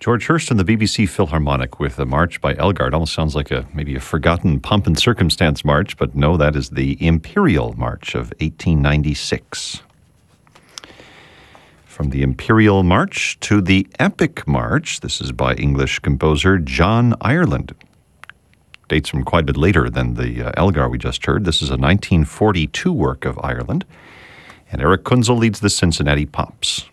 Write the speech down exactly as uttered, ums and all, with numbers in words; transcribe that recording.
George Hurst and the B B C Philharmonic with a march by Elgar. It almost sounds like a maybe a forgotten Pomp and Circumstance march, but no, that is the Imperial March of eighteen ninety-six. From the Imperial March to the Epic March, this is by English composer John Ireland. Dates from quite a bit later than the uh, Elgar we just heard. This is a nineteen forty-two work of Ireland, and Eric Kunzel leads the Cincinnati Pops.